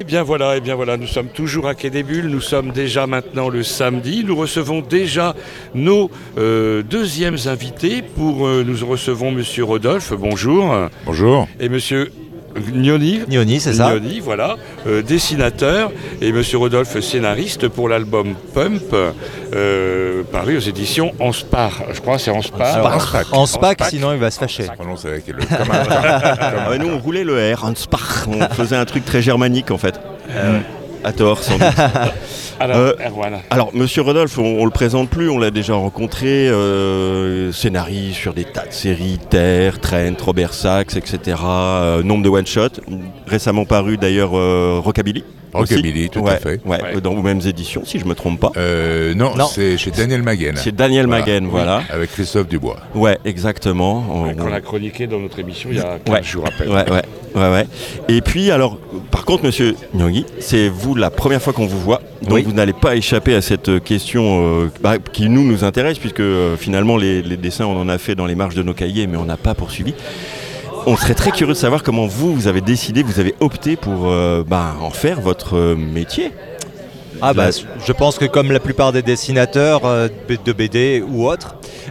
bien voilà, nous sommes toujours à Quai des Bulles, nous sommes déjà maintenant le samedi, nous recevons déjà nos deuxièmes invités. Nous recevons Monsieur Rodolphe, bonjour. Bonjour. Et Monsieur Gnoni, c'est ça. Gnoni, voilà, dessinateur, et Monsieur Rodolphe, scénariste pour l'album Pump, paru aux éditions Anspar. Je crois que c'est Anspar. Anspar, sinon il va se fâcher. Ça prononce avec le Nous on roulait le R, Anspar. On faisait un truc très germanique en fait. À tort, sans doute. Alors, Monsieur Rodolphe, on le présente plus, on l'a déjà rencontré, scénariste sur des tas de séries, Terre, Trent, Robert Sachs, etc. Nombre de one-shots, récemment paru d'ailleurs Rockabilly. Rockabilly, tout à fait. Ouais. Dans vos mêmes éditions, si je ne me trompe pas. Non, c'est chez Daniel Maguen. C'est Daniel Maguen, voilà. Avec Christophe Dubois. Ouais, exactement. Qu'on a chroniqué dans notre émission il y a 15 jours après. Ouais. Et puis, alors, par contre, Monsieur Gnoni, c'est vous la première fois qu'on vous voit, donc vous n'allez pas échapper à cette question qui nous intéresse, puisque finalement, les dessins, on en a fait dans les marges de nos cahiers, mais on n'a pas poursuivi. On serait très curieux de savoir comment vous avez décidé, vous avez opté pour en faire votre métier. Je pense que comme la plupart des dessinateurs de BD ou autres,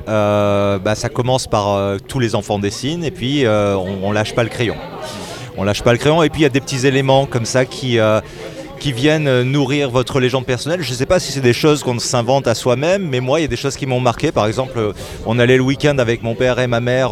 ça commence par tous les enfants dessinent et puis on lâche pas le crayon. Et puis il y a des petits éléments comme ça qui viennent nourrir votre légende personnelle. Je ne sais pas si c'est des choses qu'on s'invente à soi-même, mais moi il y a des choses qui m'ont marqué. Par exemple, on allait le week-end avec mon père et ma mère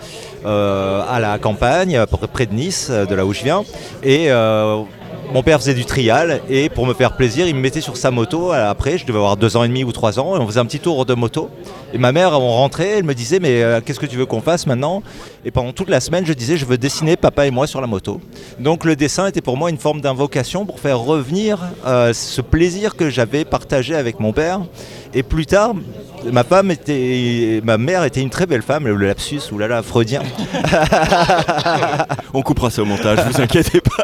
à la campagne, près de Nice, de là où je viens, et mon père faisait du trial et pour me faire plaisir, il me mettait sur sa moto. Après, je devais avoir 2 ans et demi ou 3 ans et on faisait un petit tour de moto. Et ma mère, on rentrait, elle me disait mais qu'est-ce que tu veux qu'on fasse maintenant ? Et pendant toute la semaine, je disais je veux dessiner papa et moi sur la moto. Donc le dessin était pour moi une forme d'invocation pour faire revenir ce plaisir que j'avais partagé avec mon père. Et plus tard, ma mère était une très belle femme, le lapsus, oulala, freudien. On coupera ça au montage, vous inquiétez pas.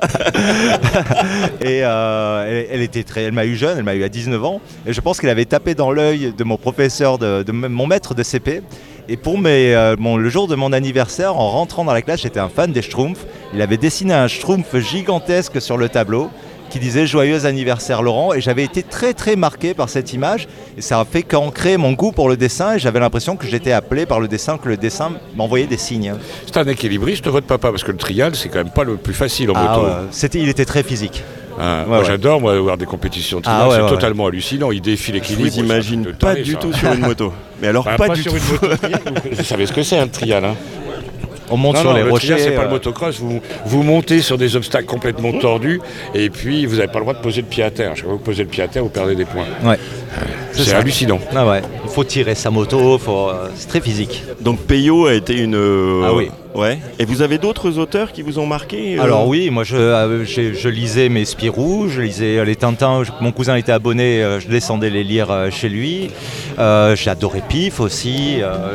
Et elle m'a eu jeune, elle m'a eu à 19 ans. Et je pense qu'elle avait tapé dans l'œil de mon professeur, de mon maître de CP. Et pour le jour de mon anniversaire, en rentrant dans la classe, j'étais un fan des Schtroumpfs. Il avait dessiné un Schtroumpf gigantesque sur le tableau qui disait « Joyeux anniversaire Laurent » et j'avais été très très marqué par cette image et ça a fait qu'ancrer mon goût pour le dessin et j'avais l'impression que j'étais appelé par le dessin, que le dessin m'envoyait des signes. C'est un équilibriste votre papa parce que le trial c'est quand même pas le plus facile en moto. Il était très physique. J'adore voir des compétitions de trial, c'est totalement hallucinant, il défie l'équilibre. Je vous imagine pas du tout sur une moto. Mais alors pas du sur tout. Une moto trial, vous savez ce que c'est un trial On monte sur les rochers. C'est pas le motocross, vous montez sur des obstacles complètement tordus et puis vous n'avez pas le droit de poser le pied à terre. Chaque fois que vous posez le pied à terre, vous perdez des points. Ouais. C'est hallucinant. Il faut tirer sa moto, c'est très physique. Donc Peyo a été une... oui. Ouais. Et vous avez d'autres auteurs qui vous ont marqué Alors oui, moi je lisais mes Spirou, je lisais les Tintins, mon cousin était abonné, je descendais les lire chez lui. J'ai adoré Pif aussi.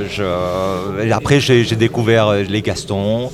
Après j'ai découvert les Gaston.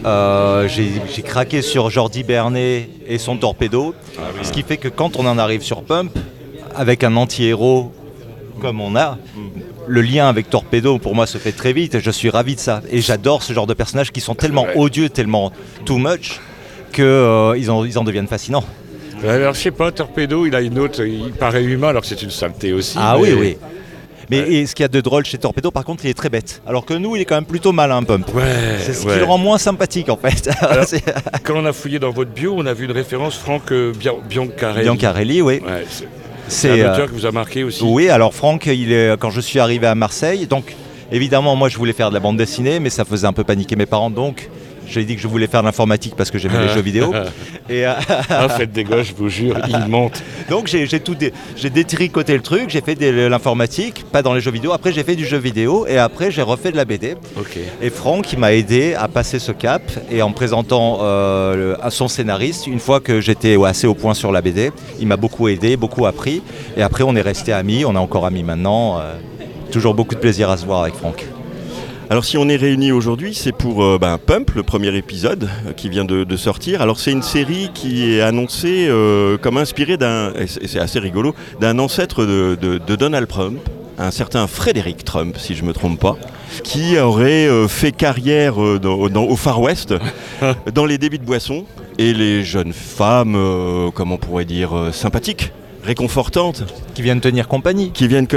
J'ai craqué sur Jordi Bernet et son Torpedo. Ce qui fait que quand on en arrive sur Pump, avec un anti-héros comme on a, le lien avec Torpedo pour moi se fait très vite et je suis ravi de ça. Et j'adore ce genre de personnages qui sont tellement odieux, tellement too much, qu'ils en deviennent fascinants. Alors je sais pas, Torpedo il paraît humain alors que c'est une saleté aussi. Oui. Mais et ce qu'il y a de drôle chez Torpedo, par contre, il est très bête. Alors que nous, il est quand même plutôt malin, Pump. C'est ce qui le rend moins sympathique, en fait. Alors, quand on a fouillé dans votre bio, on a vu une référence Franck Biancarelli. Biancarelli, oui. C'est un auteur qui vous a marqué aussi. Oui, alors Franck, quand je suis arrivé à Marseille, donc évidemment, moi, je voulais faire de la bande dessinée, mais ça faisait un peu paniquer mes parents, donc... J'ai dit que je voulais faire de l'informatique parce que j'aimais les jeux vidéo. Faites des gosses, je vous jure, ils mentent. Donc j'ai détricoté le truc, j'ai fait de l'informatique, pas dans les jeux vidéo. Après j'ai fait du jeu vidéo et après j'ai refait de la BD. Et Franck il m'a aidé à passer ce cap et en me présentant à son scénariste, une fois que j'étais assez au point sur la BD, il m'a beaucoup aidé, beaucoup appris. Et après on est restés amis, on est encore amis maintenant. Toujours beaucoup de plaisir à se voir avec Franck. Alors si on est réunis aujourd'hui, c'est pour Pump, le premier épisode qui vient de sortir. Alors c'est une série qui est annoncée comme inspirée et c'est assez rigolo, d'un ancêtre de Donald Trump, un certain Frédéric Trump, si je ne me trompe pas, qui aurait fait carrière au Far West, dans les débits de boissons. et les jeunes femmes, comment on pourrait dire, sympathiques, réconfortantes. Qui viennent tenir compagnie.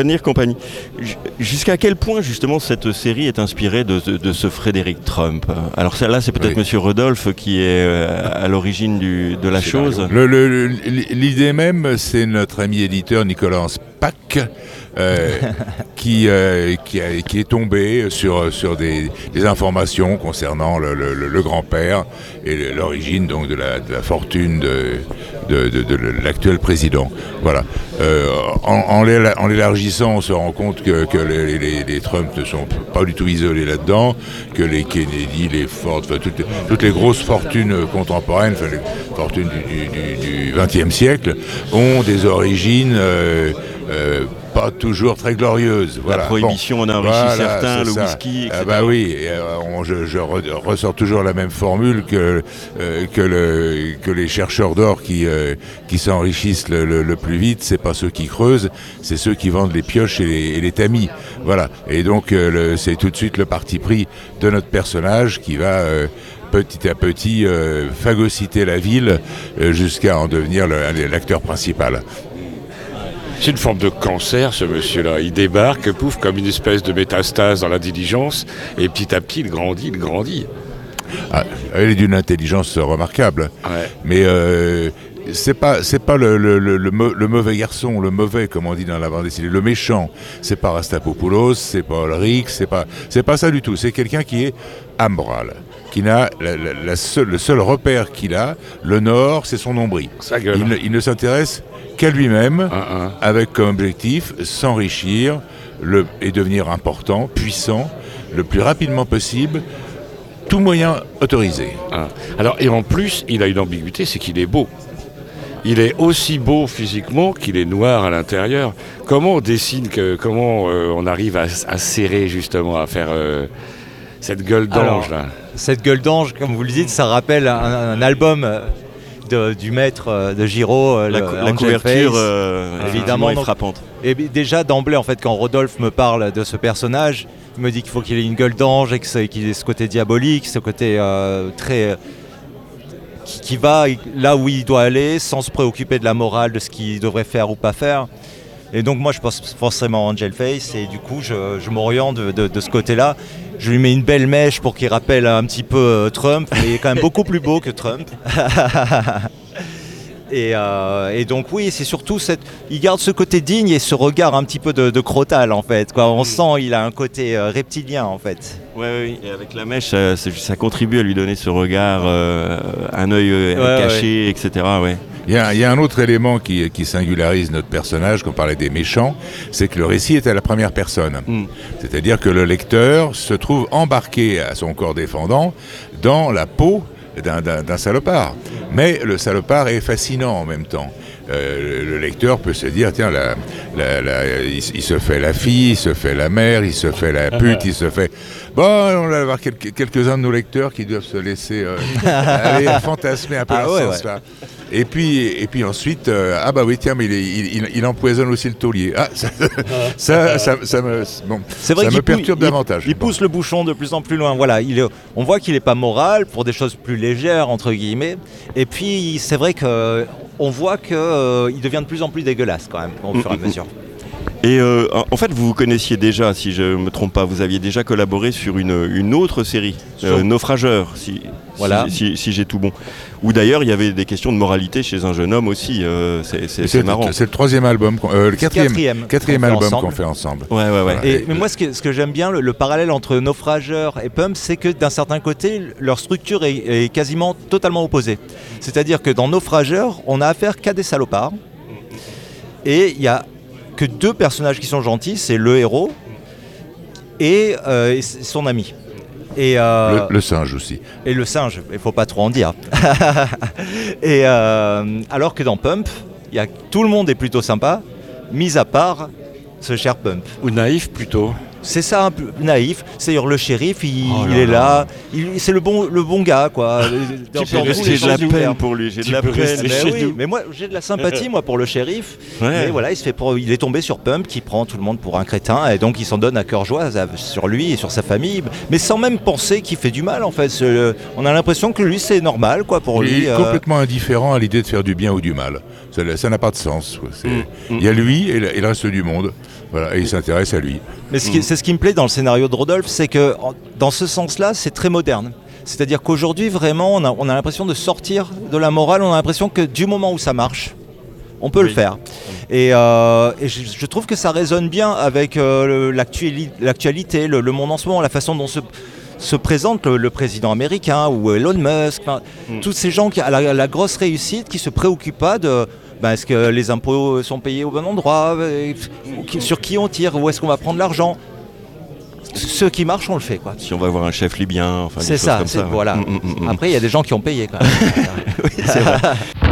Jusqu'à quel point, justement, cette série est inspirée de ce Frédéric Trump? Alors là, c'est peut-être Monsieur Rodolphe qui est à l'origine de la chose. L'idée même, c'est notre ami éditeur Nicolas Spack, qui est tombé sur des informations concernant le grand-père et l'origine donc de la fortune de l'actuel président. Voilà. En l'élargissant, on se rend compte que les Trump ne sont pas du tout isolés là-dedans, que les Kennedy, les Ford, toutes les grosses fortunes contemporaines, les fortunes du XXe siècle, ont des origines pas toujours très glorieuse. La prohibition en a enrichi certains, le whisky, etc. Oui, je ressors toujours la même formule que les chercheurs d'or qui s'enrichissent le plus vite, c'est pas ceux qui creusent, c'est ceux qui vendent les pioches et les tamis. Voilà. Et donc c'est tout de suite le parti pris de notre personnage qui va petit à petit phagocyter la ville jusqu'à en devenir l'acteur principal. C'est une forme de cancer, ce monsieur-là. Il débarque, pouf, comme une espèce de métastase dans la diligence, et petit à petit, il grandit. Ah, il est d'une intelligence remarquable. Ouais. Mais c'est pas le mauvais garçon, le mauvais, comme on dit dans la bande dessinée, le méchant. C'est pas Rastapopoulos, c'est pas Ulrich, c'est pas ça du tout. C'est quelqu'un qui est amoral, qui n'a le seul repère qu'il a, le Nord, c'est son nombril. Il ne s'intéresse qu'à lui-même, avec comme objectif s'enrichir et devenir important, puissant, le plus rapidement possible, tout moyen autorisé. Alors, et en plus, il a une ambiguïté, c'est qu'il est beau. Il est aussi beau physiquement qu'il est noir à l'intérieur. Comment on dessine, comment on arrive à serrer justement, à faire cette gueule d'ange là? Cette gueule d'ange, comme vous le dites, ça rappelle un album du maître de Giraud, la couverture évidemment est frappante. Et déjà d'emblée, en fait, quand Rodolphe me parle de ce personnage, il me dit qu'il faut qu'il ait une gueule d'ange et qu'il ait ce côté diabolique, ce côté très qui va là où il doit aller sans se préoccuper de la morale, de ce qu'il devrait faire ou pas faire. Et donc moi je pense forcément à Angel Face, et du coup je m'oriente de ce côté-là. Je lui mets une belle mèche pour qu'il rappelle un petit peu Trump, mais il est quand même beaucoup plus beau que Trump. Et donc oui, c'est surtout il garde ce côté digne et ce regard un petit peu de Crotal en fait, quoi. On sent il a un côté reptilien en fait. Oui, et avec la mèche, ça contribue à lui donner ce regard, un œil caché, etc. Ouais. Il y a un autre élément qui singularise notre personnage, qu'on parlait des méchants, c'est que le récit est à la première personne. C'est-à-dire que le lecteur se trouve embarqué à son corps défendant dans la peau d'un salopard. Mais le salopard est fascinant en même temps. Le lecteur peut se dire, tiens, il se fait la fille, il se fait la mère, il se fait la pute, il se fait... Bon, on va avoir quelques-uns de nos lecteurs qui doivent se laisser aller fantasmer un peu dans ce sens-là. Et puis ensuite, mais il empoisonne aussi le taulier. Ça me perturbe davantage. Il pousse le bouchon de plus en plus loin. Voilà, on voit qu'il n'est pas moral pour des choses plus légères, entre guillemets. Et puis, c'est vrai qu'on voit qu'il devient de plus en plus dégueulasse quand même, au fur et à mesure. Et en fait, vous vous connaissiez déjà, si je ne me trompe pas, vous aviez déjà collaboré sur une autre série, Naufrageur, si j'ai tout bon. Où d'ailleurs, il y avait des questions de moralité chez un jeune homme aussi, c'est marrant. C'est le troisième album, le quatrième album qu'on fait ensemble. Ouais. Mais moi, ce que j'aime bien, le parallèle entre Naufrageur et Pump, c'est que d'un certain côté, leur structure est quasiment totalement opposée. C'est-à-dire que dans Naufrageur, on a affaire qu'à des salopards, et il y a que deux personnages qui sont gentils, c'est le héros et son ami. Et le singe aussi. Et le singe, il faut pas trop en dire. Et alors que dans Pump, tout le monde est plutôt sympa, mis à part ce cher Pump. Ou naïf plutôt. C'est ça, un peu naïf. C'est-à-dire le shérif, il est là, c'est le bon gars, quoi. J'ai de la peine pour lui, j'ai de la peine. Mais moi, j'ai de la sympathie, moi, pour le shérif. Mais voilà, il est tombé sur Pump, qui prend tout le monde pour un crétin, et donc il s'en donne à cœur joie sur lui et sur sa famille, mais sans même penser qu'il fait du mal, en fait. On a l'impression que lui, c'est normal, quoi, pour lui. Il est complètement indifférent à l'idée de faire du bien ou du mal. Ça n'a pas de sens. Il y a lui et le reste du monde. Voilà, et il s'intéresse à lui. Mais c'est ce qui me plaît dans le scénario de Rodolphe, c'est que dans ce sens-là, c'est très moderne. C'est-à-dire qu'aujourd'hui, vraiment, on a l'impression de sortir de la morale, on a l'impression que du moment où ça marche, on peut le faire. Et je trouve que ça résonne bien avec l'actualité, le monde en ce moment, la façon dont se présente le président américain ou Elon Musk, tous ces gens qui ont la grosse réussite, qui ne se préoccupent pas de... est-ce que les impôts sont payés au bon endroit, sur qui on tire, où est-ce qu'on va prendre l'argent. Ce qui marche, on le fait, quoi. Si on va voir un chef libyen, c'est ça, comme ça. Voilà. Après, il y a des gens qui ont payé, quand même. Oui, c'est vrai.